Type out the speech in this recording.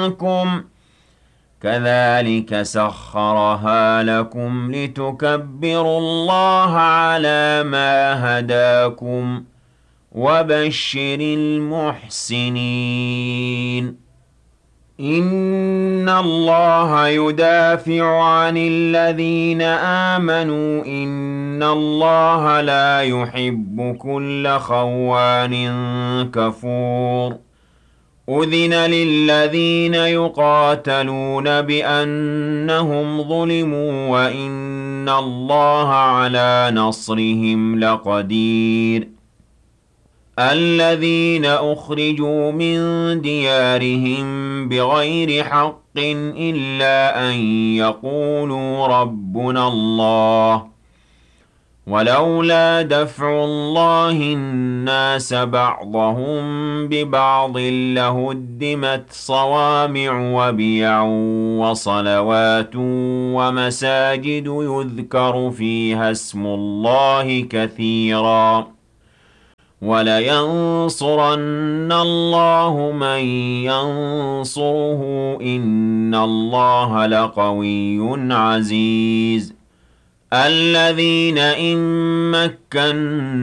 منكم كذلك سخرها لكم لتكبروا الله على ما هداكم وبشر المحسنين إن الله يدافع عن الذين آمنوا إن الله لا يحب كل خوان كفور أذن للذين يقاتلون بأنهم ظلموا وإن الله على نصرهم لقدير الذين أخرجوا من ديارهم بغير حق إلا أن يقولوا ربنا الله ولولا دفع الله الناس بعضهم ببعض لهدمت صوامع وبيع وصلوات ومساجد يذكر فيها اسم الله كثيرا ولينصرن الله من ينصره إن الله لقوي عزيز الذين إن مكن